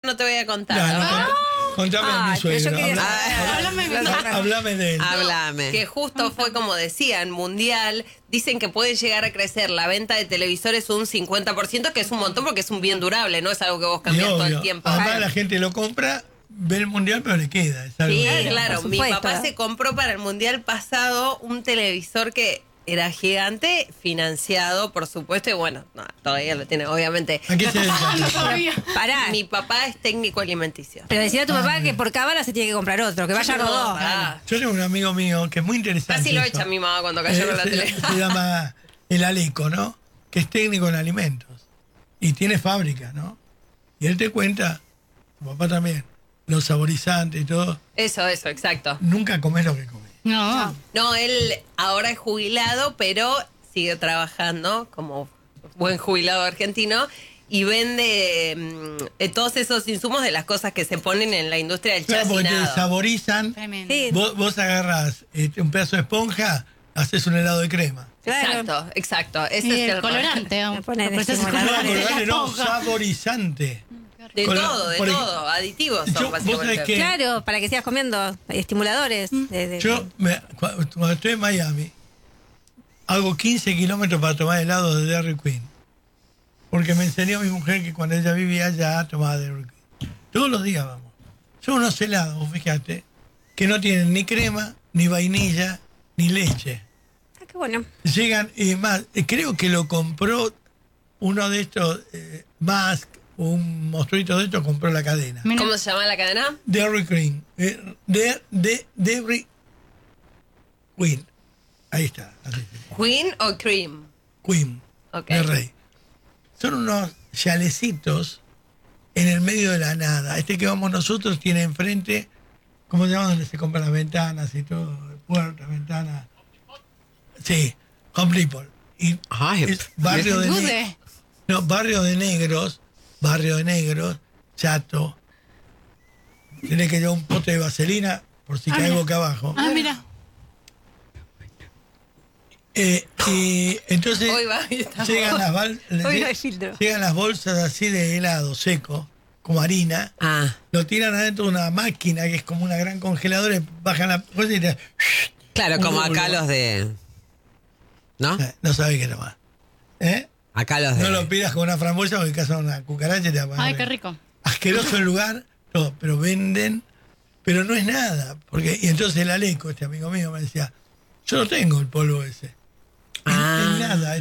no te voy a contar. Contame a mi suegro. Háblame de él. Háblame. Que justo fue como decían, mundial, dicen que puede llegar a crecer la venta de televisores un 50%, que es un montón porque es un bien durable, no es algo que vos cambiás todo el tiempo. Además la gente lo compra, ve el mundial, pero le queda. Sí, claro. Mi papá se compró para el mundial pasado un televisor que era gigante, financiado, por supuesto, y bueno, no, todavía lo tiene, obviamente. ¿A qué se dedica? Pará. Mi papá es técnico alimenticio. Pero decía a tu papá que por cábala se tiene que comprar otro, que vaya rodó. Yo tengo un amigo mío que es muy interesante. Casi lo echa mi mamá cuando cayó con la tele. Se llama el Aleco, ¿no? Que es técnico en alimentos. Y tiene fábrica, ¿no? Y él te cuenta, tu papá también, los saborizantes y todo. Eso, exacto. Nunca comes lo que comes. No, él ahora es jubilado, pero sigue trabajando como buen jubilado argentino y vende todos esos insumos de las cosas que se ponen en la industria del Claro, porque chacinado. te saborizan. Sí. Vos agarrás un pedazo de esponja, haces un helado de crema. Claro. Exacto. Ese Y es el colorante. Me ponen Los procesos estimuladores. colorantes. No, saborizante. De Con la- todo, por ej- aditivos Yo- son vos sabés básicamente. que- Claro, para que sigas comiendo estimuladores. Yo, cuando estoy en Miami, hago 15 kilómetros para tomar helado de Dairy Queen. Porque me enseñó mi mujer que cuando ella vivía allá tomaba Dairy Queen. Todos los días vamos. Son unos helados, fíjate, que no tienen ni crema, ni vainilla, ni leche. Qué bueno. Llegan, y más, creo que lo compró uno de estos, Musk, un monstruito de estos, compró la cadena. ¿Cómo se llama la cadena? Dairy Queen. Dairy Queen. Ahí está. Así se llama. ¿Queen o cream? Queen. Ok. De rey. Son unos chalecitos en el medio de la nada. Este que vamos nosotros tiene enfrente, ¿cómo se llama? Donde se compran las ventanas y todo. Puertas, ventanas. Sí, Home Depot. Y Ay, es barrio de Dude. no, barrio de negros, chato. Tiene que llevar un pote de vaselina por si cae boca abajo. Mira. Y entonces Hoy va, ahí está. llegan Hoy no hay filtro. llegan las bolsas así de helado seco, como harina, lo tiran adentro de una máquina que es como una gran congeladora, y bajan la cosa y te... claro, Un como rublo. acá los de... ¿No? No sabes qué nomás. ¿Eh? Acá los de... No lo pidas con una frambuesa porque cazan una cucaracha y te va a Ay, poner- qué rico. Asqueroso el lugar, todo, pero venden, pero no es nada. Y entonces el Aleco, este amigo mío, me decía, yo no tengo el polvo ese. Es nada,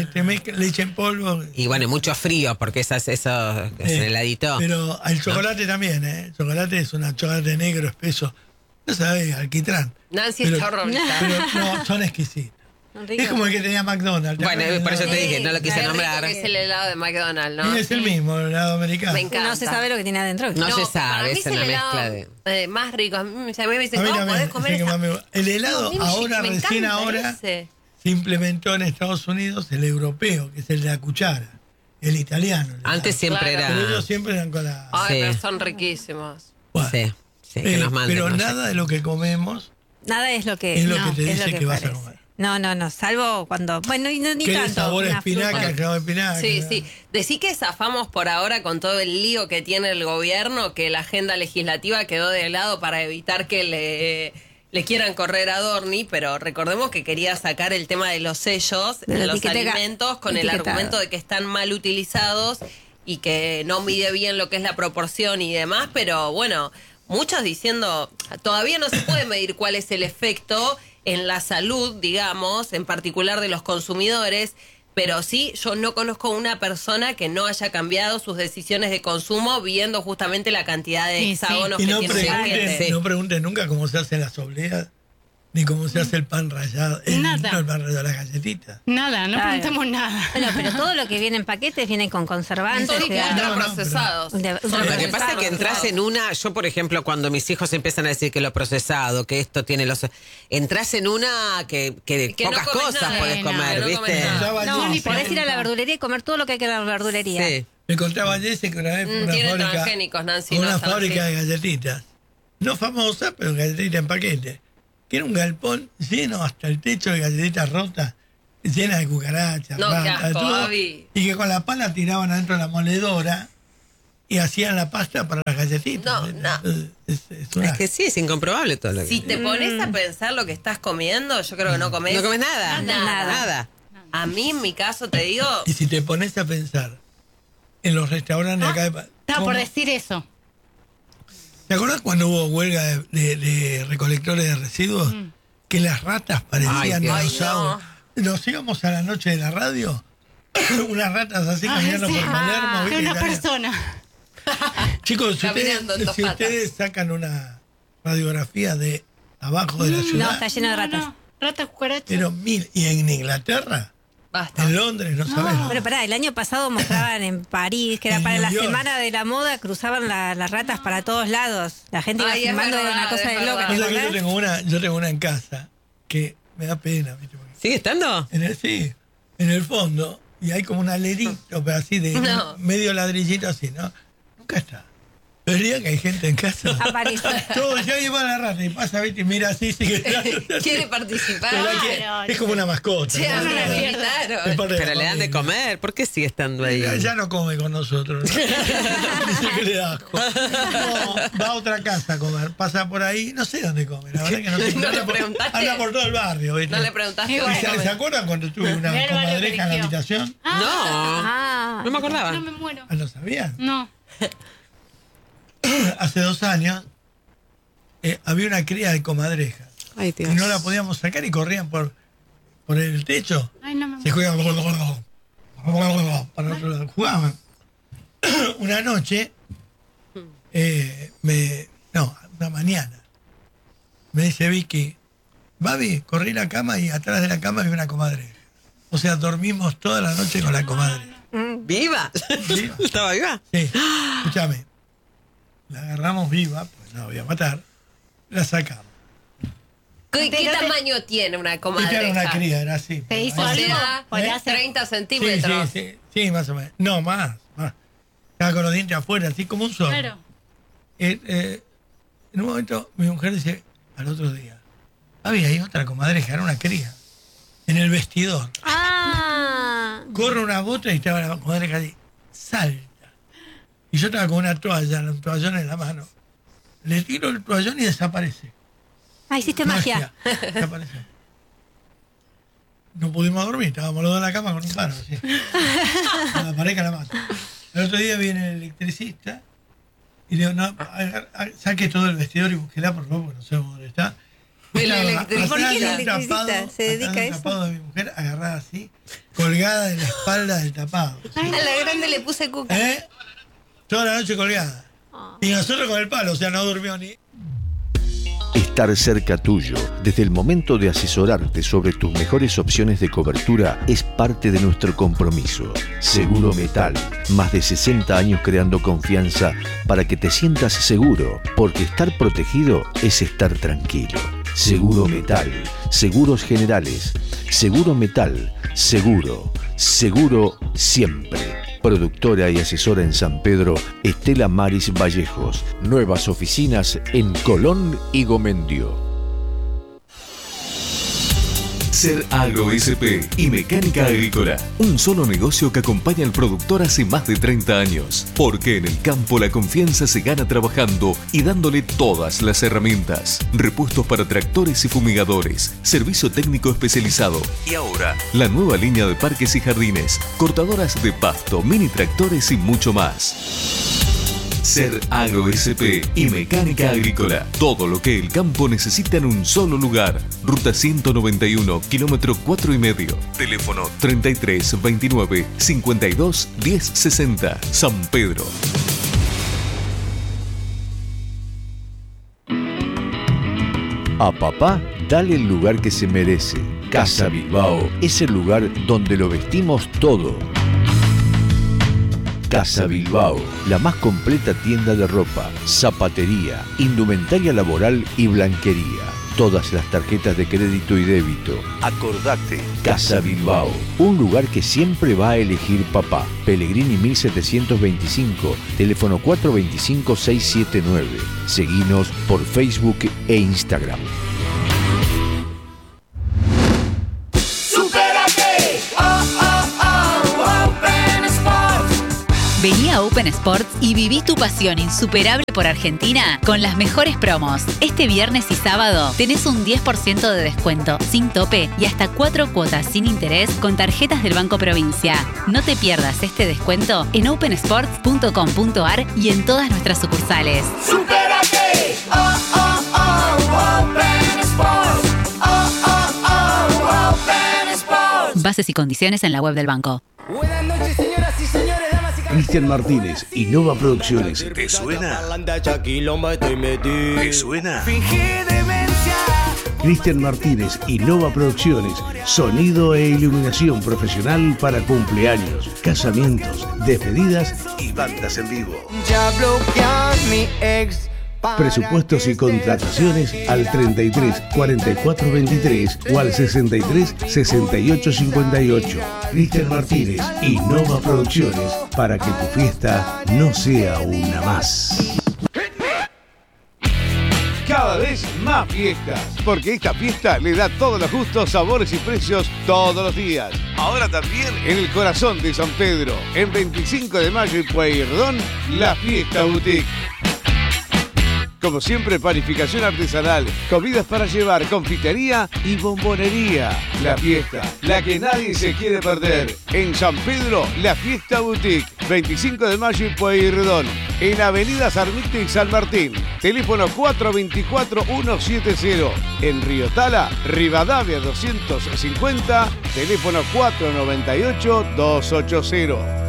leche en polvo. Y bueno, y mucho frío, porque eso es el heladito. Pero el chocolate también, ¿eh? El chocolate es un chocolate negro espeso. No sabés, alquitrán. Nancy Pero- está horrorizada. Pero no, son exquisitos. Es como el que tenía McDonald's. ¿te Bueno, acuerdas? por eso te dije, no lo quise Qué rico nombrar. que es el helado de McDonald's, ¿no? Sí, es el mismo, el helado americano. Me encanta. No se sabe lo que tiene adentro. No se para sabe, mí es el una helado, mezcla de... más rico. A mí me dicen, A mí ¿cómo también, podés comer es el que esa? más me gusta. El helado No, a mí ahora, me recién encanta ahora, ese. se implementó en Estados Unidos el europeo, que es el de la cuchara, el italiano. Antes siempre Claro. Pero era... ellos siempre eran con la... Ay, Sí. pero son riquísimos. Bueno, Sí, que nos manden. pero no sé. nada de lo que comemos Nada es lo que, es lo no, que te es lo dice que vas a parece. comer. No, salvo cuando... Bueno, ni Que tanto. el sabor a una espinaca, fruta. clavo de espinaca. Sí. Decí que zafamos por ahora con todo el lío que tiene el gobierno, que la agenda legislativa quedó de lado para evitar que le quieran correr a Dorni, pero recordemos que quería sacar el tema de los sellos De de la los etiqueta- alimentos con el etiquetado. argumento de que están mal utilizados y que no mide bien lo que es la proporción y demás, pero bueno, muchos diciendo, todavía no se puede medir cuál es el efecto en la salud, digamos, en particular de los consumidores, pero sí, yo no conozco una persona que no haya cambiado sus decisiones de consumo viendo justamente la cantidad de Sí, sí. hexágonos Y que no tiene la pregunten, gente. no pregunten nunca cómo se hacen las obleas, ni cómo se hace el pan rallado. Nada. No, el pan rallado, las galletitas. Nada, no Claro. preguntemos nada. Bueno, pero todo lo que viene en paquetes viene con conservantes. Son o sea, ultraprocesados. no, Son pero- Lo que pasa es que entras en una, yo por ejemplo, cuando mis hijos empiezan a decir que lo procesado, que esto tiene los... Entras en una que Que no pocas comes cosas nada. puedes Sí, no, comer, que no ¿viste? comes nada. Contaba No, Jessy- podés ir a la verdulería y comer todo lo que hay que ir a la verdulería. Sí. Me contaba Jessy que una vez fue una Tiene fábrica, transgénicos, Nancy, una no están fábrica así. de galletitas. No famosa, pero galletitas en paquete. Que era un galpón lleno hasta el techo de galletitas rotas, llenas de cucarachas, No, qué ratas, asco, todo. Gaby. Y que con la pala tiraban adentro de la moledora y hacían la pasta para las galletitas. No. Es una- Es que sí, es incomprobable todo lo que... Si te pones a pensar lo que estás comiendo, yo creo que no comes. No comes nada. Nada. A mí, en mi caso, te digo, Y si te pones a pensar en los restaurantes acá de Estaba ¿cómo? por decir eso. ¿Te acuerdas cuando hubo huelga de recolectores de residuos? Que las ratas parecían Ay, Dios. dinosaurios. Nos íbamos a la noche de la radio, unas ratas así caminando por Palermo. De ¿viste? una Y salían. persona. Chicos, si Caminando en dos patas. ustedes sacan una radiografía de abajo de la No, ciudad, está lleno de ratas. No, rata cucaracha. pero mil, y en Inglaterra, basta. en Londres, no sabes. Pero pará, el año pasado mostraban en París que era En para New la York. semana de la moda, cruzaban las ratas para todos lados. La gente iba Ay, es filmando de verdad, una cosa es de loca. verdad. ¿te Pasa que acordás? yo tengo una en casa que me da pena, ¿viste? Porque ¿Sigue estando? en el fondo, y hay como un alerito, pero así de No. medio ladrillito así, ¿no? Nunca está. Pero el día que hay gente en casa, Aparece. todo, ya lleva la rata y pasa, ¿viste? Y mira así, sigue Quiere participar. Pero hay que- Claro. es como una mascota. Che, ¿no? no la Es pierdas. parte de Pero la le dan de familia. comer. ¿Por qué sigue estando ahí? Ya no come con nosotros. ¿no? Dice que le da asco. No, va a otra casa a comer. Pasa por ahí, no sé dónde come. La verdad que no sé. No le Anda por- preguntaste. Anda por todo el barrio. ¿viste? No le preguntaste. Y ¿Y bueno. ¿Se acuerdan cuando tuve una Mirá el barrio comadreja en la que eligió. habitación? No, Ah, no me acordaba. No me muero. ¿No sabían? No. Hace 2 años había una cría de comadrejas. Ay, Y Dios. no la podíamos sacar y corrían por el techo. Ay, no me Se muero. jugaban para otro lado. Jugaban. Una noche, una mañana, me dice Vicky, Babi, corrí la cama y atrás de la cama había una comadreja. O sea, dormimos toda la noche con la comadre. ¿Viva? ¿Viva? ¿Estaba viva? Sí, escúchame. La agarramos viva, pues no la voy a matar. La sacamos. ¿Qué tamaño tiene una Esta era una comadreja? cría, era así. ¿Te hizo O algo? sea, Podría ser. 30 Sí, centímetros. sí, más o menos. No, más. Estaba con los dientes afuera, así como un zorro. Claro. En un momento mi mujer dice, al otro día, había ahí otra comadreja, era una cría, en el vestidor. Corre una bota y estaba la comadreja así, salta. Y yo estaba con una toalla, un toallón en la mano. Le tiro el toallón y desaparece. ah, hiciste magia. Desaparece. No pudimos dormir, estábamos los dos en la cama con un paro. Así. La pareja la mata. El otro día viene el electricista y le digo, no, saque todo el vestidor y búsquela, por favor, porque no sé dónde está. El Estaba electricista. ¿Por qué el atrás del electricista tapado, se dedica atrás a del eso? tapado de mi mujer, agarrada así, colgada de la espalda del tapado. A la grande le puse cuca. ¿Eh? Toda la noche colgada. Y nosotros con el palo, o sea, no durmió ni... Estar cerca tuyo, desde el momento de asesorarte sobre tus mejores opciones de cobertura, es parte de nuestro compromiso. Seguro Metal, más de 60 años creando confianza para que te sientas seguro, porque estar protegido es estar tranquilo. Seguro Metal, seguros generales, Seguro Metal, seguro siempre. Productora y asesora en San Pedro, Estela Maris Vallejos. Nuevas oficinas en Colón y Gomendio. Ser Agro SP y Mecánica Agrícola. Un solo negocio que acompaña al productor hace más de 30 años. Porque en el campo la confianza se gana trabajando y dándole todas las herramientas. Repuestos para tractores y fumigadores. Servicio técnico especializado. Y ahora, la nueva línea de parques y jardines. Cortadoras de pasto, mini tractores y mucho más. Ser Agro SP y Mecánica Agrícola. Todo lo que el campo necesita en un solo lugar. Ruta 191, kilómetro 4,5. Teléfono 33 29 52 10 60. San Pedro. A papá, dale el lugar que se merece. Casa Bilbao es el lugar donde lo vestimos todo. Casa Bilbao, la más completa tienda de ropa, zapatería, indumentaria laboral y blanquería. Todas las tarjetas de crédito y débito. Acordate, Casa Bilbao, un lugar que siempre va a elegir papá. Pellegrini 1725, teléfono 425-679. Seguinos por Facebook e Instagram. Vení a Open Open Sports y viví tu pasión insuperable por Argentina con las mejores promos. Este viernes y sábado tenés un 10% de descuento sin tope y hasta 4 cuotas sin interés con tarjetas del Banco Provincia. No te pierdas este descuento en opensports.com.ar y en todas nuestras sucursales. ¡Supérate! ¡Oh, oh, oh! Open Sports. ¡Oh, oh, oh! Open Sports. Bases y condiciones en la web del banco. Buenas noches, señoras y señores, damas y caballeros. Cristian Martínez, Innova Producciones. ¿Te suena? ¿Te suena? Fingí demencia. Cristian Martínez, Innova Producciones. Sonido e iluminación profesional para cumpleaños, casamientos, despedidas y bandas en vivo. Ya bloquean mi ex. Presupuestos y contrataciones al 33 44 23 o al 63 68 58. Cristian Martínez, Innova Producciones, para que tu fiesta no sea una más. Cada vez más fiestas, porque esta fiesta le da todos los gustos, sabores y precios todos los días. Ahora también en el corazón de San Pedro, en 25 de mayo y Pueyrredón, la Fiesta Boutique. Como siempre, panificación artesanal, comidas para llevar, confitería y bombonería. La fiesta, la que nadie se quiere perder. En San Pedro, la Fiesta Boutique, 25 de mayo y Pueyrredón. En Avenida Sarmiento y San Martín. Teléfono 424-170. En Río Tala, Rivadavia 250. Teléfono 498-280.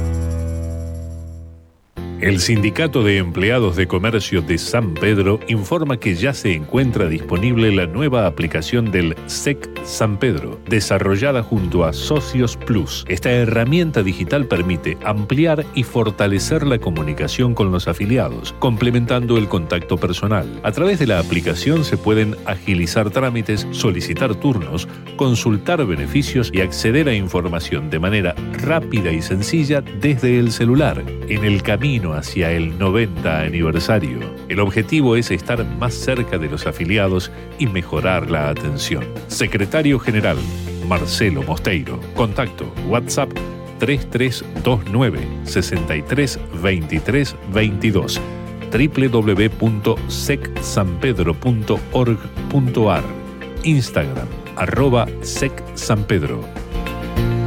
El Sindicato de Empleados de Comercio de San Pedro informa que ya se encuentra disponible la nueva aplicación del SEC San Pedro, desarrollada junto a Socios Plus. Esta herramienta digital permite ampliar y fortalecer la comunicación con los afiliados, complementando el contacto personal. A través de la aplicación se pueden agilizar trámites, solicitar turnos, consultar beneficios y acceder a información de manera rápida y sencilla desde el celular, en el camino hacia el 90 aniversario. El objetivo es estar más cerca de los afiliados y mejorar la atención. Secretario General, Marcelo Mosteiro. Contacto WhatsApp 3329 63 23 22 www.secsanpedro.org.ar. Instagram @secsanpedro.